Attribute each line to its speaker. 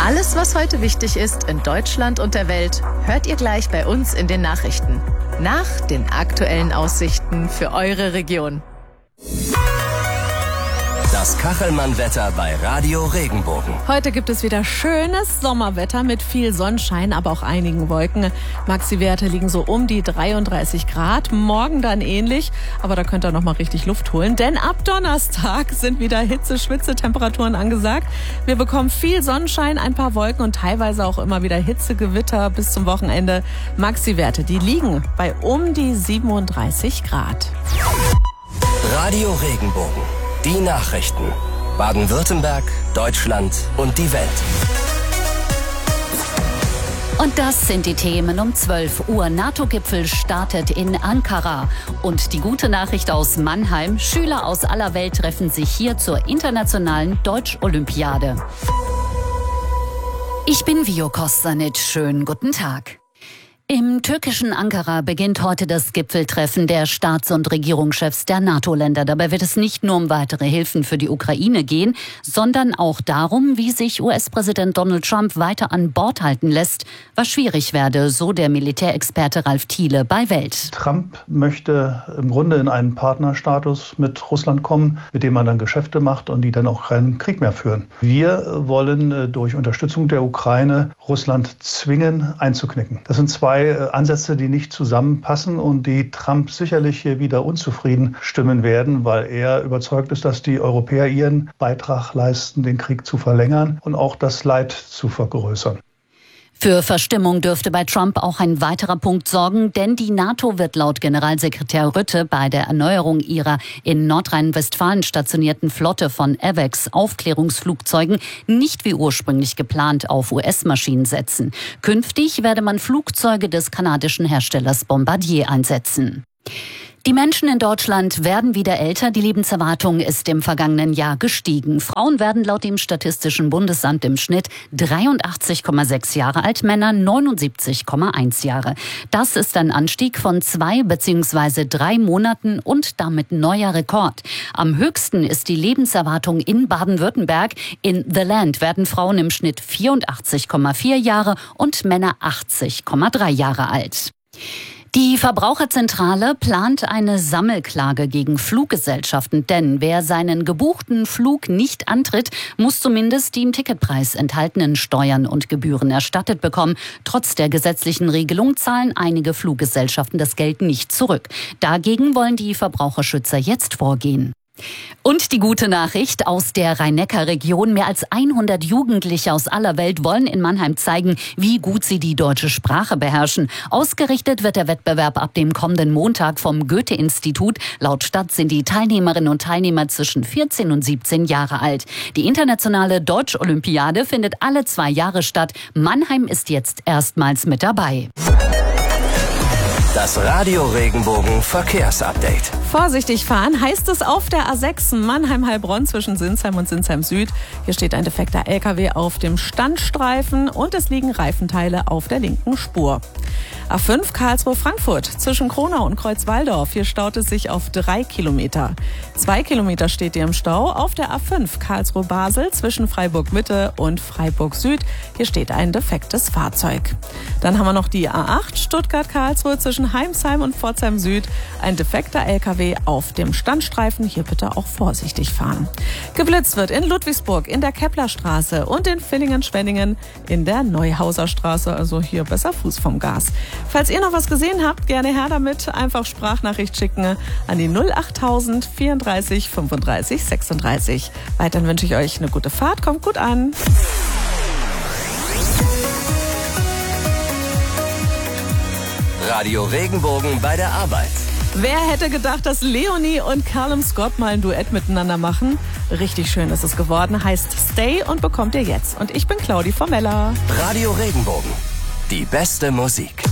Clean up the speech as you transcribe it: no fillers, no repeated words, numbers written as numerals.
Speaker 1: Alles, was heute wichtig ist in Deutschland und der Welt, hört ihr gleich bei uns in den Nachrichten. Nach den aktuellen Aussichten für eure Region.
Speaker 2: Das Kachelmann-Wetter bei Radio Regenbogen.
Speaker 3: Heute gibt es wieder schönes Sommerwetter mit viel Sonnenschein, aber auch einigen Wolken. Maxi-Werte liegen so um die 33 Grad. Morgen dann ähnlich, aber da könnt ihr noch mal richtig Luft holen. Denn ab Donnerstag sind wieder Hitze-Schwitze-Temperaturen angesagt. Wir bekommen viel Sonnenschein, ein paar Wolken und teilweise auch immer wieder Hitzegewitter bis zum Wochenende. Maxi-Werte, die liegen bei um die 37 Grad.
Speaker 2: Radio Regenbogen. Die Nachrichten. Baden-Württemberg, Deutschland und die Welt.
Speaker 4: Und das sind die Themen um 12 Uhr. NATO-Gipfel startet in Ankara. Und die gute Nachricht aus Mannheim. Schüler aus aller Welt treffen sich hier zur internationalen Deutsch-Olympiade. Ich bin Vio Kostanic. Schönen guten Tag. Im türkischen Ankara beginnt heute das Gipfeltreffen der Staats- und Regierungschefs der NATO-Länder. Dabei wird es nicht nur um weitere Hilfen für die Ukraine gehen, sondern auch darum, wie sich US-Präsident Donald Trump weiter an Bord halten lässt, was schwierig werde, so der Militärexperte Ralf Thiele bei Welt.
Speaker 5: Trump möchte im Grunde in einen Partnerstatus mit Russland kommen, mit dem man dann Geschäfte macht und die dann auch keinen Krieg mehr führen. Wir wollen durch Unterstützung der Ukraine Russland zwingen, einzuknicken. Das sind zwei Ansätze, die nicht zusammenpassen und die Trump sicherlich hier wieder unzufrieden stimmen werden, weil er überzeugt ist, dass die Europäer ihren Beitrag leisten, den Krieg zu verlängern und auch das Leid zu vergrößern.
Speaker 4: Für Verstimmung dürfte bei Trump auch ein weiterer Punkt sorgen, denn die NATO wird laut Generalsekretär Rutte bei der Erneuerung ihrer in Nordrhein-Westfalen stationierten Flotte von AWACS-Aufklärungsflugzeugen nicht wie ursprünglich geplant auf US-Maschinen setzen. Künftig werde man Flugzeuge des kanadischen Herstellers Bombardier einsetzen. Die Menschen in Deutschland werden wieder älter. Die Lebenserwartung ist im vergangenen Jahr gestiegen. Frauen werden laut dem Statistischen Bundesamt im Schnitt 83,6 Jahre alt, Männer 79,1 Jahre. Das ist ein Anstieg von 2 bzw. 3 Monaten und damit neuer Rekord. Am höchsten ist die Lebenserwartung in Baden-Württemberg. In The Land werden Frauen im Schnitt 84,4 Jahre und Männer 80,3 Jahre alt. Die Verbraucherzentrale plant eine Sammelklage gegen Fluggesellschaften, denn wer seinen gebuchten Flug nicht antritt, muss zumindest die im Ticketpreis enthaltenen Steuern und Gebühren erstattet bekommen. Trotz der gesetzlichen Regelung zahlen einige Fluggesellschaften das Geld nicht zurück. Dagegen wollen die Verbraucherschützer jetzt vorgehen. Und die gute Nachricht aus der Rhein-Neckar-Region. Mehr als 100 Jugendliche aus aller Welt wollen in Mannheim zeigen, wie gut sie die deutsche Sprache beherrschen. Ausgerichtet wird der Wettbewerb ab dem kommenden Montag vom Goethe-Institut. Laut Stadt sind die Teilnehmerinnen und Teilnehmer zwischen 14 und 17 Jahre alt. Die internationale Deutsch-Olympiade findet alle 2 Jahre statt. Mannheim ist jetzt erstmals mit dabei.
Speaker 2: Das Radio Regenbogen Verkehrsupdate.
Speaker 3: Vorsichtig fahren heißt es auf der A6 Mannheim-Heilbronn zwischen Sinsheim und Sinsheim Süd. Hier steht ein defekter LKW auf dem Standstreifen und es liegen Reifenteile auf der linken Spur. A5 Karlsruhe-Frankfurt zwischen Kronau und Kreuzwaldorf. Hier staut es sich auf 3 Kilometer. 2 Kilometer steht ihr im Stau auf der A5 Karlsruhe-Basel zwischen Freiburg-Mitte und Freiburg-Süd. Hier steht ein defektes Fahrzeug. Dann haben wir noch die A8 Stuttgart-Karlsruhe zwischen Heimsheim und Pforzheim Süd. Ein defekter LKW auf dem Standstreifen. Hier bitte auch vorsichtig fahren. Geblitzt wird in Ludwigsburg, in der Keplerstraße und in Villingen-Schwenningen in der Neuhauser Straße. Also hier besser Fuß vom Gas. Falls ihr noch was gesehen habt, gerne her damit. Einfach Sprachnachricht schicken an die 08000 34 35 36. Weiterhin wünsche ich euch eine gute Fahrt. Kommt gut an.
Speaker 2: Radio Regenbogen bei der Arbeit.
Speaker 3: Wer hätte gedacht, dass Leonie und Callum Scott mal ein Duett miteinander machen? Richtig schön ist es geworden. Heißt Stay und bekommt ihr jetzt. Und ich bin Claudi Formella.
Speaker 2: Radio Regenbogen. Die beste Musik.